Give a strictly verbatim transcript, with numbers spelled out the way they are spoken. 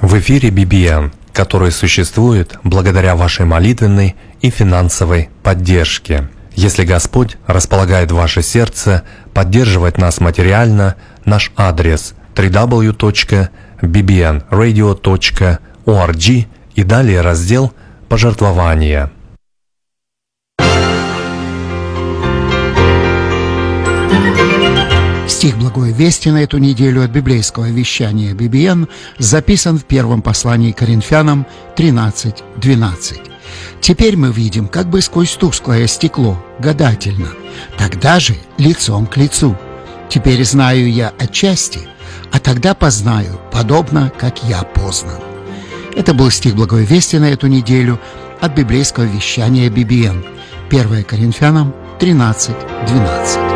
В эфире би би эн, который существует благодаря вашей молитвенной и финансовой поддержке. Если Господь располагает ваше сердце поддерживать нас материально, наш адрес дабл ю дабл ю дабл ю точка би би эн радио точка орг и далее раздел «Пожертвования». Стих Благой Вести на эту неделю от библейского вещания би би эн записан в первом послании к Коринфянам тринадцать двенадцать. «Теперь мы видим как бы сквозь тусклое стекло, гадательно, тогда же лицом к лицу. Теперь знаю я отчасти, а тогда познаю, подобно, как я познан». Это был стих Благой Вести на эту неделю от библейского вещания би би эн. первое Коринфянам тринадцать двенадцать.